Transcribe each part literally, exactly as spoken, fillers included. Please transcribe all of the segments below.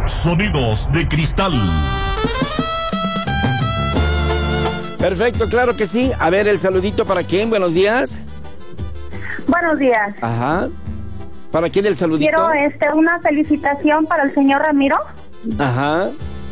Sonidos de cristal. Perfecto, claro que sí. A ver, el saludito para quién, buenos días. Buenos días. Ajá. ¿Para quién el saludito? Quiero este, una felicitación para el señor Ramiro. Ajá.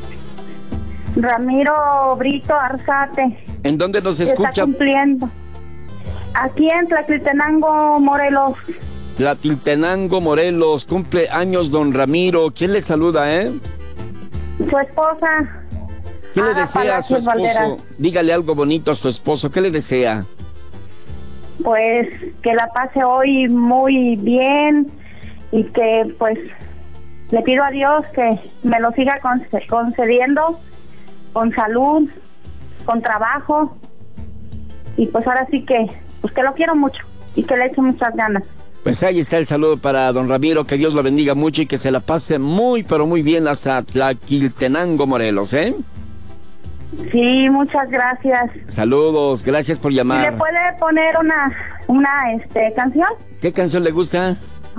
Ramiro Brito Arzate. ¿En dónde nos escucha? Está cumpliendo. Aquí en Tlaquiltenango, Morelos. Tlaquiltenango, Morelos. Cumple años don Ramiro. ¿Quién le saluda, eh? Su esposa. ¿Qué le Ada desea a su Palacios esposo? Valderas. Dígale algo bonito a su esposo. ¿Qué le desea? Pues que la pase hoy muy bien y que pues le pido a Dios que me lo siga conce- concediendo con salud, con trabajo y pues ahora sí que pues que lo quiero mucho y que le eche muchas ganas. Pues ahí está el saludo para don Ramiro, que Dios lo bendiga mucho y que se la pase muy, pero muy bien hasta Tlaquiltenango, Morelos, ¿eh? Sí, muchas gracias. Saludos, gracias por ¿Y llamar. le puede poner una una este canción? ¿Qué canción le gusta?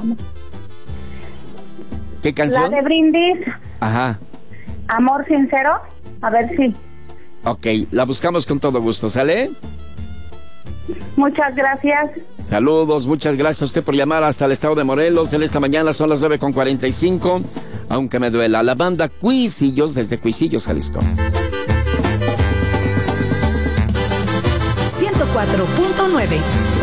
¿Qué canción? La de Brindis, Ajá, Amor Sincero, a ver si. ok, la buscamos con todo gusto, ¿sale? Muchas gracias. Saludos, muchas gracias a usted por llamar hasta el estado de Morelos. En esta mañana son las nueve con cuarenta y cinco, aunque me duela. La banda Cuisillos desde Cuisillos, Jalisco. ciento cuatro punto nueve